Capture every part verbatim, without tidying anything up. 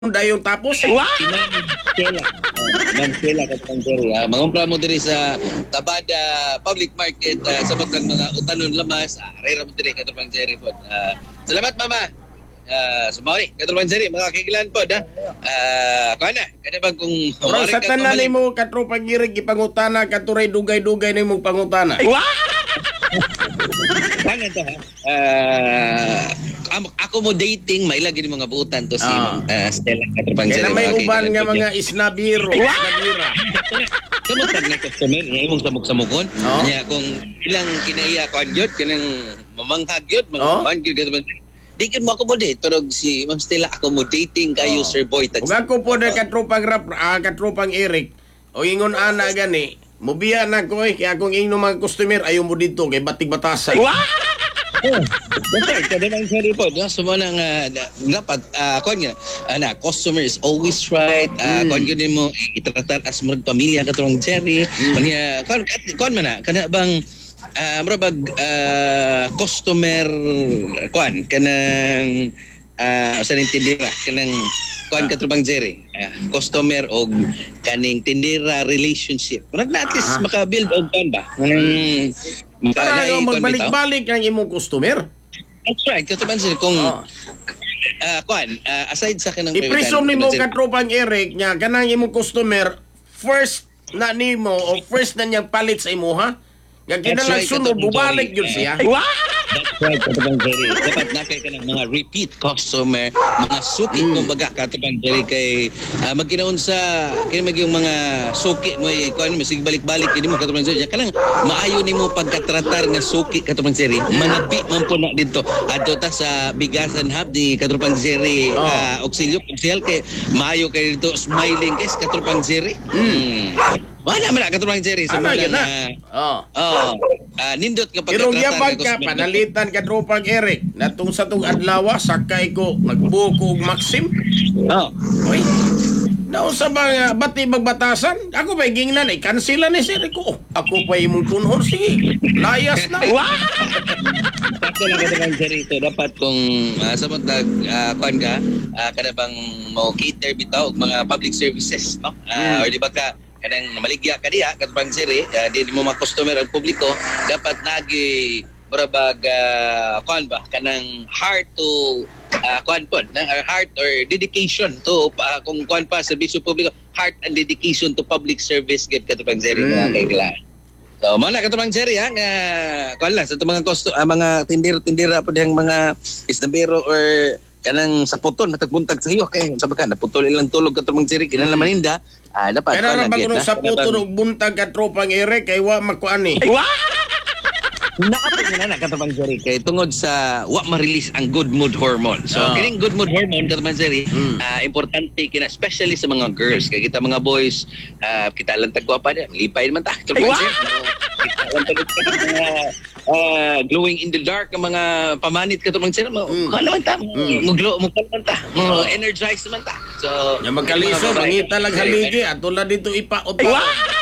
Dayon tapos. Wow! Kela. Ma'am Kela katong Jerry. Ah, mangumpra mo diri sa Tabada Public Market uh, sa matang mga utanon lamas. Ah, rera mo diri katong Jerry po. Ah, salamat mama. Ah, sumari katong Jerry mga kigilan po da. Ah, kana kada bang kung Pero sa tanan nimo katropang girig ipangutana katuray dugay-dugay nimo pangutana. Wow! Kana to ha. Ah, am- accommodating may lagi ni mga buutan to si Ah. uh, Stella katong Kaya Jerry. na may mga uban kaibigan nga po mga dyan. isnabiro, isnabira. Kamu tag na customer, nga imong samok-samokon. Oo. Nya kung ilang kinaiya ko anjot kanang mamanghag yun, Oo. mamanghag yun katong di ka mo accommodate pero si Ma'am Stella accommodating kayo Oo. Sir Boy tag. Ug ako po na katropang rap, ah, katropang Eric. O ingon ana gani, mubiya na ko eh, kaya kung ingno mga customer ayaw mo dito kay batig batasan. That's kada man Sir po, no? So mo nang uh, dapat uh, kon nga ana customer is always right. Uh, Mm. kon gyud mo itratar as murag pamilya katong Jerry. Kanya kon kon man na kana bang uh, murag uh, customer kon kanang uh, sa ning tindera kanang kon katong Jerry. Uh, customer og kaning tindera relationship. Murag na at least Ah. maka-build og kon ba. Mm. Para Maka- magbalik-balik ang imong customer. That's right. Katuban sila kung Oh. ah, kuan, ah, aside sa kanang I-presume nimo katropang Eric nya kanang imong customer first na nimo o first na niyang palit sa imuha. Nga That's kinahanglan right, sunod katropang bubalik Jory. yun siya. That's right, Katubang Jerry. Dapat nakay ka ng mga repeat customer, mga suki Mm. mm. kumbaga Katubang Jerry kay uh, magkinaon sa kini mag yung mga suki mo eh, kuan mo sige balik-balik kini mo Katubang Jerry. Kalang maayo nimo pagkatratar nga suki Katubang Jerry. Manabi man po na dito. Adto ta sa bigasan hub di Katubang Jerry Oh. uh, auxilio pagsial kay maayo kay dito smiling kay Katubang Jerry. Mm. Wala man Katubang Jerry sa Ano mga yun na? na Oh. Oh, ah, nindot ka Pero pagkatratar gyapag nga ka, customer. panalitan ka tropang Eric. Natong sa tong adlaw, sakay ko, nagbuko og Maxim. Oh. Uy, nausa ba nga, bati magbatasan? Ako ba gingnan, eh, kansila ni Sir ko. Ako pa imong tunhon, sige, layas na. Sakto lang ka naman Jerry ito. Dapat kung uh, sa mga uh, kuan ka, uh, kada bang mo cater bitaw og mga public services, no? Uh, Mm. Or di ba ka kanang maligya ka diha katubang Jerry, uh, di mo mga customer ang publiko, dapat nagi murabag uh, kuan ba kanang heart to uh, kuan po, ng uh, heart or dedication to uh, kung kuan pa serbisyo publiko, heart and dedication to public service gid katubang Jerry Mm. mga kailangan. So, mo na katubang Jerry ha, nga kuan lang sa itong mga kosto, ah, mga tindira-tindira po diyang mga isnabero or kanang sa puton matagbuntag sa iyo kay sa baka naputol ilang tulog katubang Jerry kinala maninda ah dapat Kaya na kuan ba gyud, kuno na? sa Kada puto bang- og buntag ka tropang Eric, kay wa makuan ni. Naapit na na katubang Jerry kay tungod sa wa ma-release ang good mood hormone. So Ah. kining good mood hormone katubang Jerry, Mm. ah, importante kina especially sa mga girls kay kita mga boys ah, kita lang tagwa pa din lipay man ta katubang Jerry. Kita lang tagwa pa din mga ah, glowing in the dark ang mga pamanit katubang Jerry mo. Mm. Ano man ta? Mm. Mo glow mo man ta. Mo energize man ta. So Nya magkaliso, mangita lang haligi, at tulad dito ipaot pa.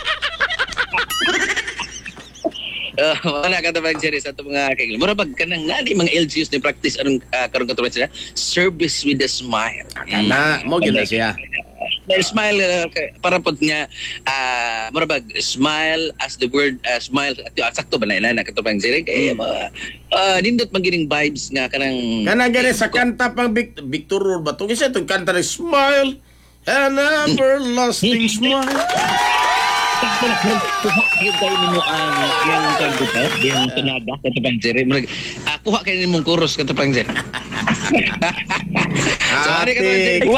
Uh, wala ka tabang Jerry sa itong mga kailan. Mura bag ka nang nani mga L G Us ni practice anong uh, karong katulad sila? Service with a smile. Kana, mo gina siya. Dahil smile, uh, para po niya, uh, mura bag, smile as the word, uh, smile, at uh, sakto ba na ilan na katubang Jerry? Kaya, uh, uh, nindot magining vibes nga kanang... Kana gani sa kanta pang Vic- Victor Road ba? Itong isa itong kanta ni Smile, an everlasting smile. Sakto na kung kuha kayo tayo mo ang yung kanta, yung tunada, katubang Jerry. Murag, uh, kuha kayo mong chorus katubang Jerry. Sorry ka naman, Jerry.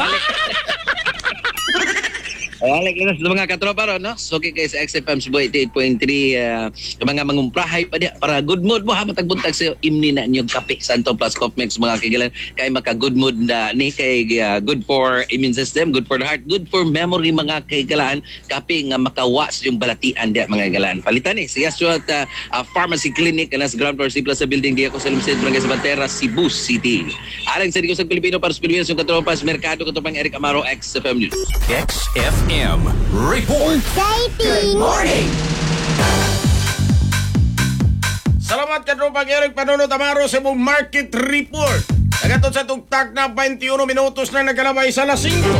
Alek lang sa mga katropa ron, no? So, okay kayo sa X F M Cebu eighty-eight point three. Uh, mga mangumprahay pa diya para good mood mo ha. Matagbuntag sa'yo, imni na niyong kape. Santo plus coffee mix mga kagilan. Kaya maka good mood na ni kay uh, good for immune system, good for the heart, good for memory mga kaigalaan. Kape nga makawas yung balatian diya mga kaigalaan. Palitan eh. Siya siya at uh, uh, pharmacy clinic na sa ground floor C plus sa building diya ko sa Lumsed, Barangay Sabantera, Cebu City. Alang sa Digos ng Pilipino para sa Pilipinas yung katropa sa Merkado katropang Eric Amaro, X F M News. X F M Report. Exciting! Morning. Salamat ka tropang Eric Panono Tamaro sa mong market report. Nagatod sa tugtak na twenty-one minutos na nagkalabay sa las singko.